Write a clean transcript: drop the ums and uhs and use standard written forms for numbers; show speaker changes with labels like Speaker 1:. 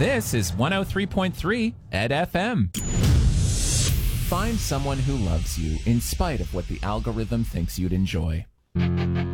Speaker 1: This is 103.3 Ed FM. Find someone who loves you in spite of what the algorithm thinks you'd enjoy.